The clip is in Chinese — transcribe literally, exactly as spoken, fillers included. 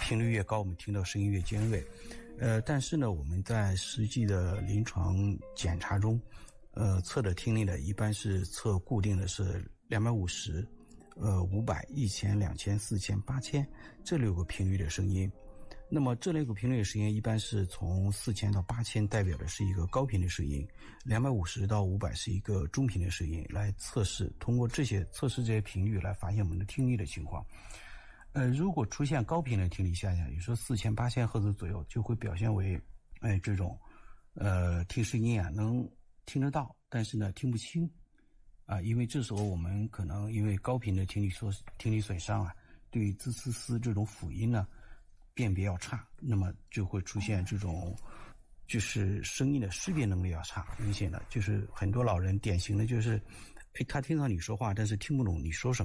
频率越高，我们听到声音越尖锐。呃，但是呢，我们在实际的临床检查中，呃，测的听力呢，一般是测固定的是两百五十、呃五百、一千、两千、四千、八千这六个频率的声音。那么这类个频率的声音一般是从四千到八千代表的是一个高频的声音，两百五十到五百是一个中频的声音，来测试，通过这些测试这些频率来发现我们的听力的情况。呃，如果出现高频的听力下降，也说四千、八千赫兹左右，就会表现为，哎，这种，呃，听声音啊能听得到，但是呢听不清，啊，因为这时候我们可能因为高频的听力损听力损伤啊，对于滋滋滋这种辅音呢。辨别要差，那么就会出现这种就是声音的识别能力要差，明显的就是很多老人典型的就是哎，他听到你说话但是听不懂你说什么。